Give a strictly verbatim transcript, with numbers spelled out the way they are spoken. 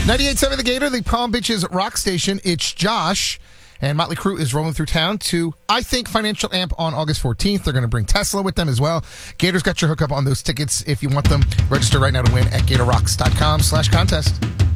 ninety-eight point seven The Gator, the Palm Beaches rock station. It's Josh. And Motley Crue is rolling through town to, I think, Financial Amp on August fourteenth. They're going to bring Tesla with them as well. Gator's got your hookup on those tickets if you want them. Register right now to win at gatorrocks.com slash contest.